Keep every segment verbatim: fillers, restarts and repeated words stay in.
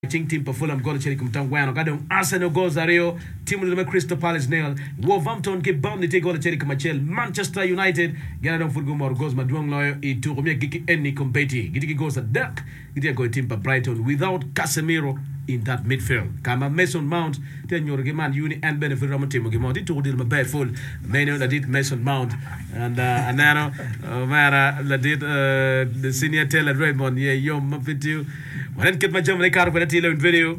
Ting team pa Fulham goal cheli kumtangwana kadong Arsenal goals ario timu le Crystal Palace nil Wolverhampton ke Burnley te goal cheli kumachel Manchester United gana don fulgo mor goals maduong loyo i tu kumya giki enni kompeti giki goals a duck giki go team pa Brighton without Casemiro in that midfield kama Mason Mount te nyor ge man uni and benefit ram team ge modi to dil ma bad full meno la dit Mason Mount and uh, anano uh, mara la dit uh, the senior Taylor Raymond yeah yo ma video When get my jump like car for the video.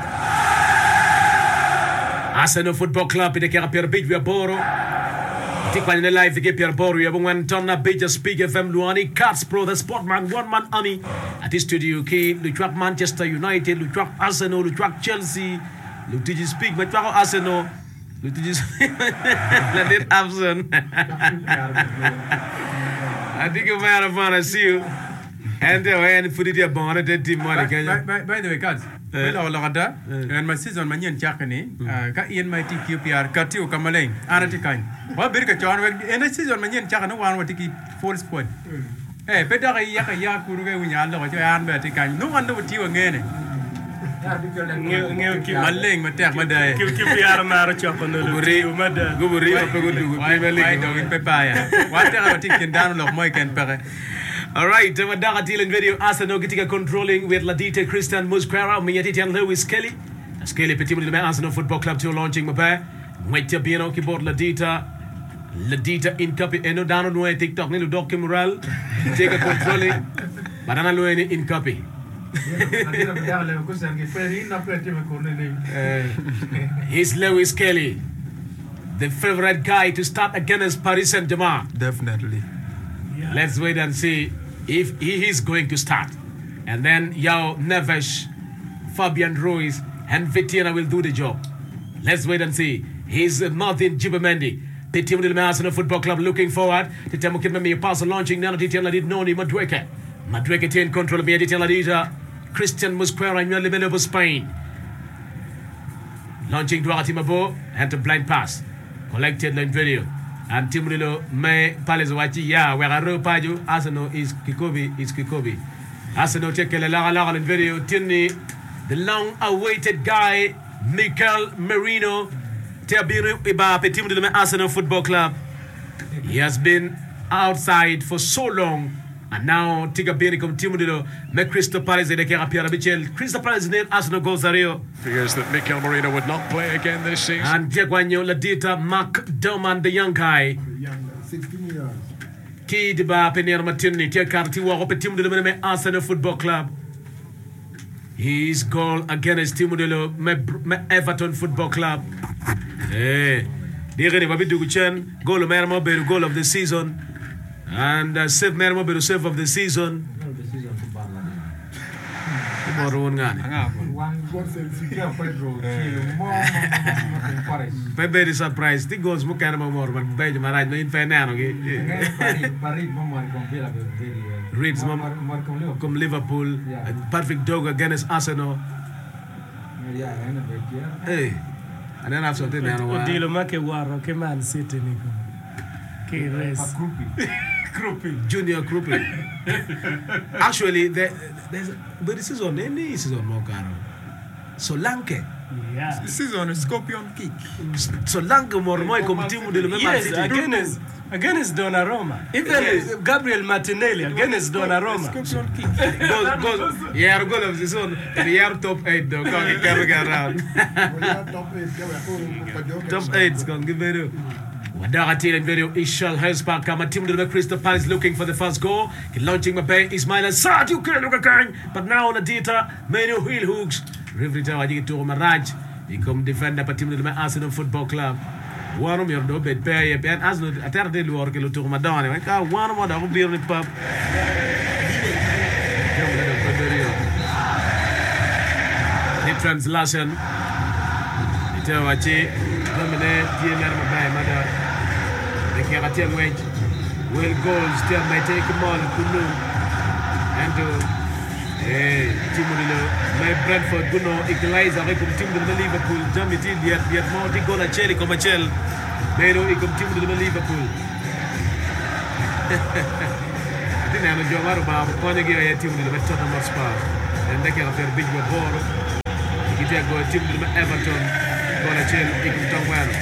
Arsenal Football Club in the Pierre Beach via Boro. Take one in the live to get Pierre Boro. You have one ton of Beach Speak F M Luani, Cats Pro, the Sportman, one man army at the studio key. We track Manchester United, we track Arsenal, we track Chelsea, we teach speak, but track Arsenal. We teach let it happen. I think you might have fun. I see you. And the way and put it up on the team money. By the way, guys, well, Lagada, and my season, Manian Chakani, Ian Mighty Q P R, Katu Kamalane, Aratikan. What Birka John, and I season Manian Chakana one would take full squad. Hey, better Yaka Yakuru, when you are what you are Vatican. No wonder what you again. Maling, Matak, Maday, Q P R Marachop on the Guburi, Guburi, I don't Papaya. Whatever taken down of Mike and Pere. All right, the Dagatil video Arsenal getting controlling with Ladita Christian Musquera, Miyati and Lewis Kelly. Skelly Petit the Arsenal Football Club to launching Mbappe. Wait to be on keyboard Ladita. Ladita in copy eno down on way TikTok Nilu Doc Mural. Take a controlling. Banana Lueni in copy. uh, he's Lewis Kelly, the favorite guy to start against Paris Saint-Germain. Definitely. Yeah. Let's wait and see if he is going to start. And then Yao Neves, Fabian Ruiz, and Vitina will do the job. Let's wait and see. He's uh, Martin Gibamendi. The team of the Arsenal Football Club looking forward. The team of the pass launching now. The team did Noni Madueke. Madueke take control of the team of Christian Musquera in the middle of Spain. Launching Duarte Mabo and a blind pass. Collected line video. And Timurilo me Palace wachi ya where Paju Arsenal is Kikobi is Kikobi. Arsenal check the Lara in video Tini the long awaited guy Mikel Merino Tiabiru Iba Petimudilo Arsenal Football Club. He has been outside for so long and now Tiga Bini come Timudilo me Crystal Palace de Kerapia Bichel Crystal Palace name Arsenal goes Ario. Figures that Mikel Merino would not play again this season. And Diaguanyo Ladita Mark Doman the young guy. sixteen years. Ki diba Penir Martini Tia Carti Wako Petimudilo me Arsenal Football Club. His goal against Timudilo me, me Everton Football Club. Hey, Digani Babidu Guchen, goal of Mermo Beru goal of the season. And uh, save Mermo Beru save of the season. Very surprised. The goals mo kana mo more but bejo maraj no infernano ge. Reeds from Liverpool. Perfect dog against Arsenal. Hey. And then after that no. Dilo make waro ke Man City niko. Ke race. Krupi. Junior Krupi. Actually, there, there's but this is on any season more caro. Solanke. Yeah. This is on a scorpion kick. Solanke more more come team with the Yes, against against Donnarumma. Even yes. Gabriel Martinelli against Donnarumma. Scorpion kick. Goes goes. Yeah, goal of the season. The year top eight though. Can't carry around. Top eight is gonna give it. Wadaratil and video Ishal Hespark Kama team to the Crystal Palace looking for the first goal. Launching Mbappe Ismail Assad you can look again. But now on the data many heel hooks. Referee Tawadi to Maraj. He come defender pa team to the Arsenal Football Club. One of your do bed pay and Arsenal aterde lu orke lu to Madonna. Ka one mo da ko bir ni pap. The translation. Itawachi domine die mer Mbappe mada. The Keratian wedge will goals still by taking ball Kulu and to eh Timurilo my Brentford Guno equalize avec comme team de Liverpool jamais dit il y a il y a mort goal à Chelsea comme Chelsea mais non comme team de Liverpool dina no jomaro ba ko ne gi ay team de Tottenham Hotspur ende ke afer big boro ikite go team de Everton gola chel ikumtong wano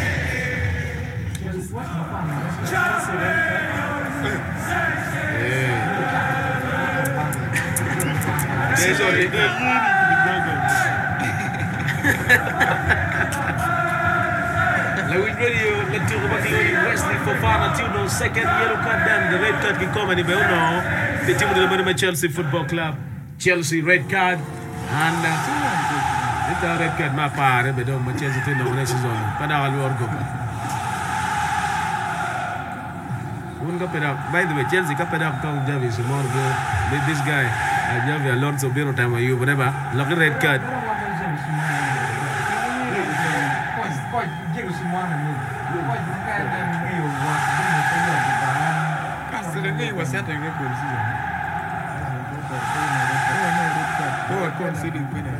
Lewin Radio let's Wesley Fofana Tino second yellow card then the red card can come and be no the team of the Chelsea Football Club Chelsea red card and uh, it's a red card ma pare be don Chelsea tin no season pada al worgo un ka peda by the way Chelsea ka peda ka Javi more with this guy Javi Alonso biro time you whatever look red card He was setting a good season. Oh, conceding winner.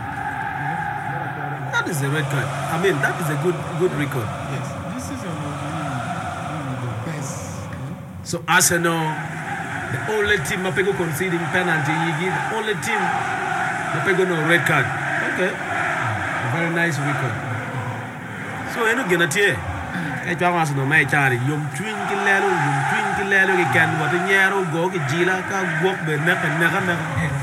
That is a red card. I mean, that is a good good record. Yes, this season was really the best. So Arsenal, the only team Mapego conceding penalty, the only team Mapego no red card. Okay, a very nice record. So you know, Genatie. I was no my child, you twinkle lelo, you twinkle lelo, you can what a yarrow go, Gila, walk the neck and never never.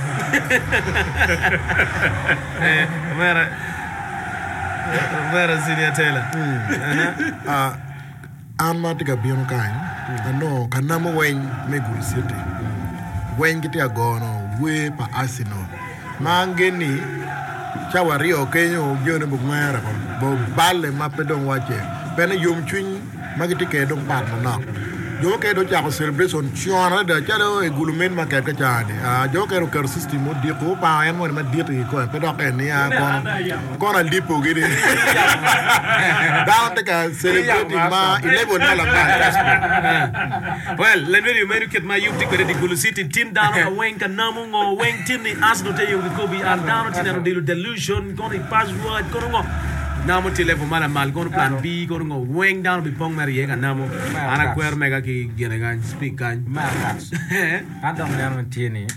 Where where is Senior Taylor? Ah, I'm not a bion kind. No, can number when Megul City. When get a gone, way per Arsenal. Mangeni, Chawario, Kenyo, Jonah Mara, Bob Balle, Mapedon Watcher. When you twin, Magiti don't partner now. Joker don't have a celebration, Chiana, the Chado, a Gulumen Macacachani. A Joker system would deep up, I am one of my dear Pedoc and near Gonna Lipo get it. Down the celebrating ma eleven dollars. Well, let me remind you my youth ticket the Gulu City, Tin down a wank and Namu or wank tin the Asno Tayo Kobe and down to the delusion, going password, going Namo telephone mala mal going plan B going go wing down be pong Maria and Namo ana quer mega ki genegan speak kan Max adong nan tieni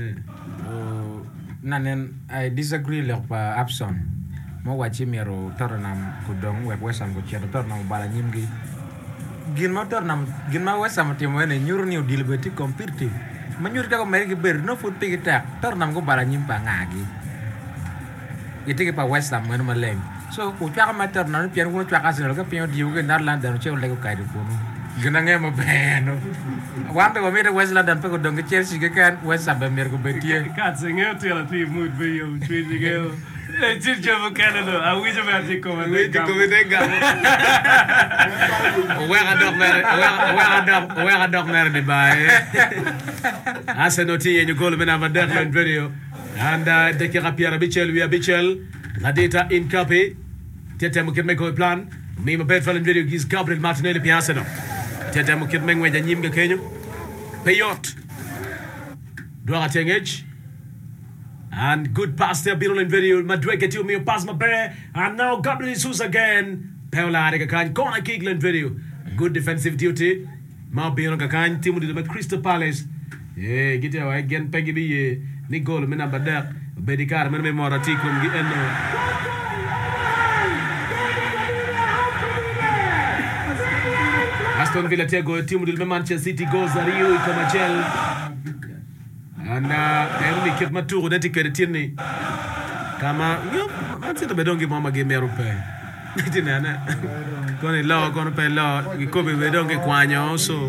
nanen I disagree lek pa Abson mo wachi mero Tottenham kudong web West Ham ko cher Tottenham bala nyimgi gin ma Tottenham gin ma West Ham timo ene nyur ni dilbeti competitive manyur ka ko mergi ber no foot pigi tak Tottenham ko bala nyim pa ngagi yete pa West Ham men maleng so ku twa ma Tottenham pian ko twa Arsenal ka pian diu ke Netherlands dan che le ko kai ko no gina nge mo beno wambe ko mete West London pe ko dong Chelsea ke kan West Ham mer ko betie Kat singel tela ti mood video tweet girl eh ti jovo Canada a wi jovo ti ko ma we ti ko we denga we ga dog mer we ga dog we ga dog mer di bae Arsenal ti yenyu gol mena va Declan video and uh, de ki Pierre Bichel we Bichel la data in copy tete mo ket me ko plan mi ma bet falen video gis Gabriel Martinelli pi Arsenal tete mo ket me ngwe nyim ga kenyu Payot do ga tengage and good pass there Bill in video Madrid get you me pass my bear and now Gabriel Jesus again Paula de kan corner kick in video good defensive duty ma Bill ga kan team de Crystal Palace yeah get you again pegi bi ni goal mena badak bedikar men me morati kum gi en Aston Villa tego team de Manchester City goes Rio Comachel and uh elmi kit maturu dati kede tirni kama yo anti to bedongi mama ge meru pe tinana koni lo kono pe lo ko be bedongi kwanyo so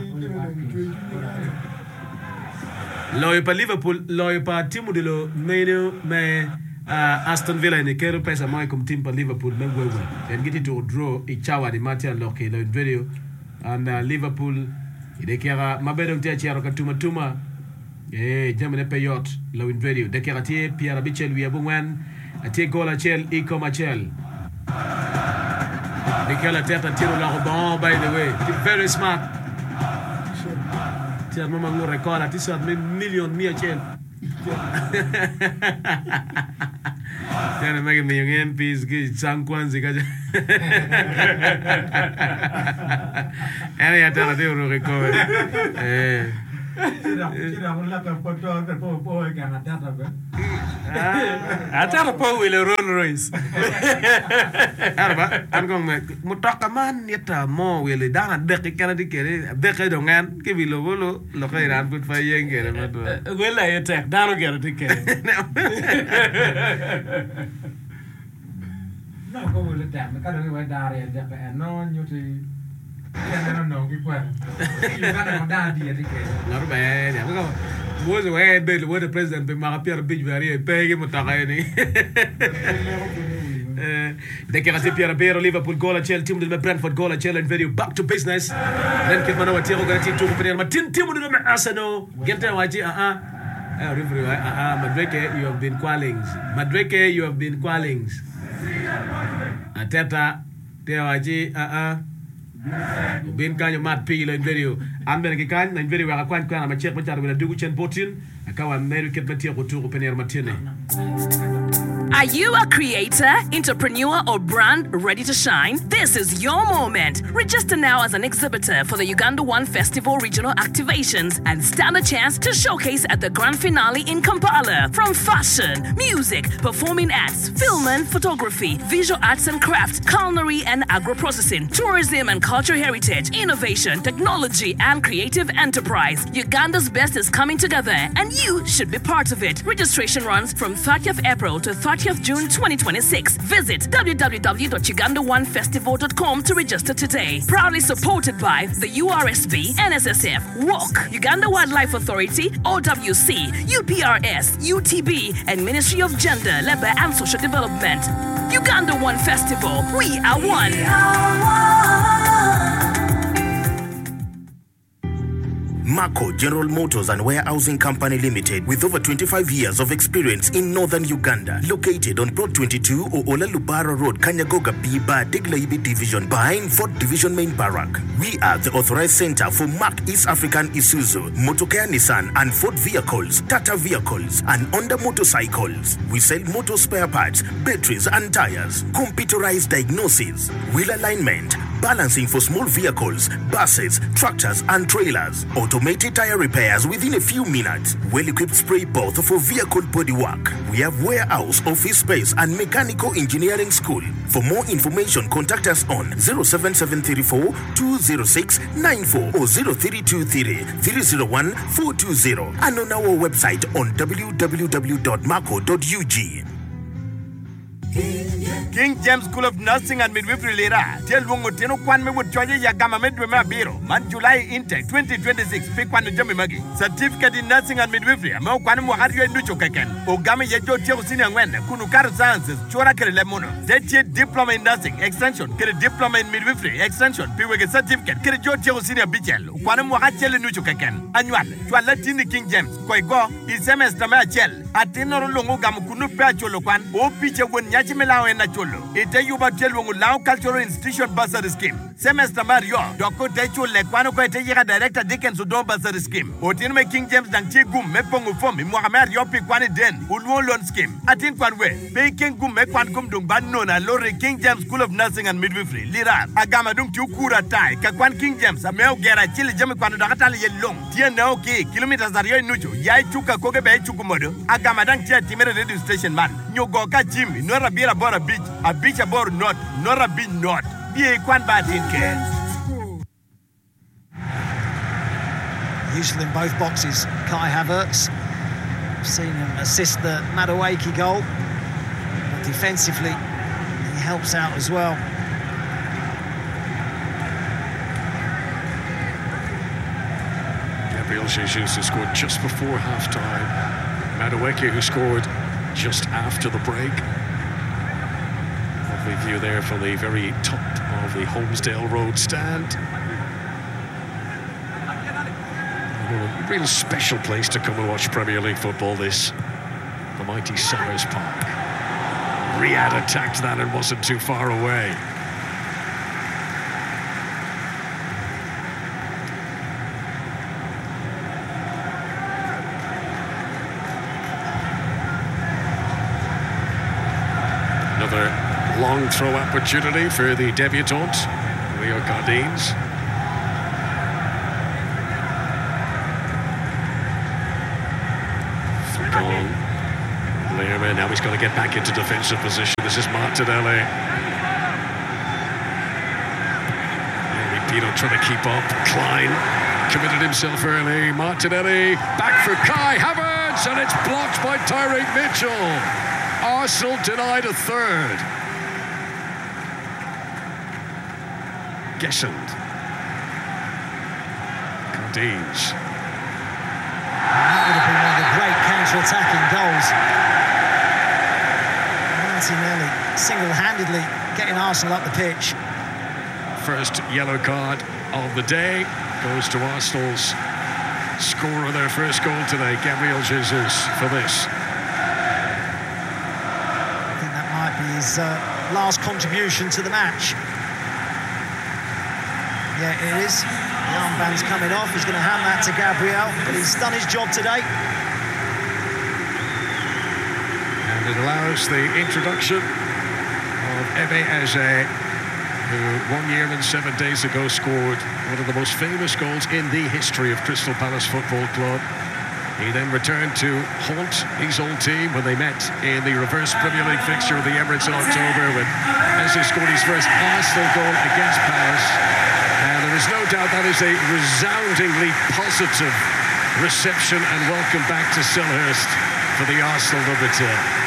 Loyo pa Liverpool, loyo pa timu de lo menu me uh, Aston Villa ne kero pesa mai kom tim pa Liverpool me wewe. En giti to draw i chawa di Martial Loke lo video and uh, Liverpool ide kera mabedo mtia chiaro katuma tuma. Eh jamene Payot lo in video. De kera tie Pierre Bichel wi abungwan atie gola chel i koma chel. Mikel Arteta tiro la rebond by the way. Very smart. Tiar mama ngu record ti sot me million mia chen. Tiar magi me yung M Ps ki sang kwanzi ka. Ene ya tara ti uru record. Eh. Kira kira wala ka foto ka po po ka na tata ba. Atara po will Rolls Royce. Arba an gong me mutoka man yeta mo wele dana dek kana dikere dek do ngan ke bilo bolo lo kay ran put fa yengere ma do Well, I attack. Dano get a ticket. No, ko wala tam ka do wa dari ja pa no nyuti ya no no ki kwa yu ka na da di di ke ngaru be ya ko mo zo e be lo the president be ma pierre bij vari pe ke mutoka ni Declarazione Pierre Bero, Liverpool goal Chelsea, team del Brentford goal Chelsea and video back to business. Then kit mano watiro garanti to premier ma tin team del Arsenal. Gente waji ah ah. Eh referee ah ah Madreke you have been qualings. Madreke you have been qualings. Ateta te waji ah ah. Bin kanyo mat pi le video. Amber ki kan na video wa kwan kwan ma check ma tar wala dugu chen botin akawa meru kit ma tiro to premier ma tine. Are you a creator, entrepreneur, or brand ready to shine? This is your moment. Register now as an exhibitor for the Uganda One Festival regional activations and stand a chance to showcase at the grand finale in Kampala. From fashion, music, performing arts, film and photography, visual arts and crafts, culinary and agro-processing, tourism and cultural heritage, innovation, technology, and creative enterprise. Uganda's best is coming together, and you should be part of it. Registration runs from thirtieth April to thirtieth June twenty twenty-six. Visit w w w dot uganda one festival dot com to register today. Proudly supported by the U R S B, N S S F, W O C, Uganda Wildlife Authority, O W C, U P R S, U T B, and Ministry of Gender, Labour and Social Development. Uganda One Festival. We are one. We are one. Marco General Motors and Warehousing Company Limited, with over twenty-five years of experience in northern Uganda, located on Plot twenty-two Oola Lubara Road, Kanyagoga Biba, Deglaibi Division, behind fourth Division Main Barrack. We are the authorized center for Mark East African Isuzu, Motocare Nissan and Ford vehicles, Tata vehicles, and Honda motorcycles. We sell motor spare parts, batteries and tires, computerized diagnosis, wheel alignment, balancing for small vehicles, buses, tractors and trailers, automated tire repairs within a few minutes, well-equipped spray booth for vehicle bodywork. We have warehouse, office space and mechanical engineering school. For more information, contact us on zero seven seven three four two zero six nine four or zero three two three three zero one four two zero and on our website on w w w dot marco dot u g. King James School of Nursing and Midwifery Lira. Tell Wongo Teno Kwan me would choya Yagama Medwema Biro. Man July intake twenty twenty-six. Pick one Jimmy Magi. Certificate in Nursing and Midwifery. Mo Kwanamo Hario Nucho Kaken. Ogami Yajo Tio Senior Wen. Kunukar Sciences. Chora Lemono. Zeti Diploma in Nursing. Extension. Get a Diploma in Midwifery. Extension. Piwege Certificate. Get a Jo Tio Senior Bichel. Kwanamo Hachel Nucho Kaken. Annual. Tualatini King James. Koigo. Is semester Machel. Atino Longo Gamukunu Pacholo Kwan. O Picha when Yachimela and Nacholo. Ite yuba telwongu Lao Cultural Institution Bursary Scheme. Semester Mario. Doko Techo Lekwano Kwete Yega Director Dickens Udon Bursary Scheme. Otin me King James Dangchi Gum Mepongu Fomi Mohamed Yopi Kwani Den. Ulwo Loan Scheme. Atin Kwanwe. Pay King Gum Mekwan Gum Dung Banona Lori King James School of Nursing and Midwifery. Lira. Agama Dung Tukura Tai. Kakwan King James. Ameo Gera Chili Jami Kwano Dakatali Yelong. Tia Naoki. Kilometers Ario Nucho. Yai Chuka Koge Bay Chukumodo. Agama Dang Tia Timere Radio Station Man. Nyogoka Jimmy. Nora Bira Bora Beach. A beach about not, nor a beach not. Be a quan bad in care. Useful in both boxes. Kai Havertz. Seen him assist the Madueke goal. But defensively, he helps out as well. Gabriel Jesus, who scored just before half-time. Madueke, who scored just after the break. Lovely view there from the very top of the Holmesdale Road stand. A real special place to come and watch Premier League football, this. The mighty Sellers Park. Riyadh attacked that and wasn't too far away. Another long throw opportunity for the debutant, Leo Cardines. Flick on. Liam And now he's got to get back into defensive position. This is Martinelli. Pino trying to keep up. Klein committed himself early. Martinelli back for Kai Havertz, and it's blocked by Tyreek Mitchell. Arsenal denied a third. Gessend. Cardines. That would have been one of the great counter-attacking goals. Martinelli single-handedly getting Arsenal up the pitch. First yellow card of the day goes to Arsenal's scorer, their first goal today, Gabriel Jesus, for this. I think that might be his uh, last contribution to the match. Yeah, it is. The armband's coming off. He's going to hand that to Gabriel, but he's done his job today. And it allows the introduction of Ebe Eze, who one year and seven days ago scored one of the most famous goals in the history of Crystal Palace Football Club. He then returned to haunt his old team when they met in the reverse Premier League fixture of the Emirates in October, when Eze scored his first Arsenal goal against Palace. And there is no doubt that is a resoundingly positive reception and welcome back to Selhurst for the Arsenal number ten.